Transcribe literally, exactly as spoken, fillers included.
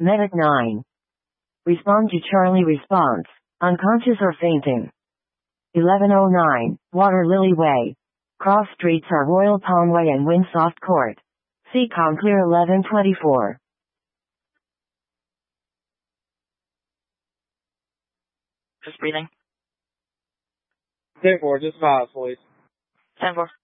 Medic nine. Respond to Charlie response. Unconscious or fainting. eleven oh nine, Water Lily Way. Cross streets are Royal Palm Way and Winsoft Court. C COM clear eleven twenty-four. Just breathing. ten four, just five, please. ten four.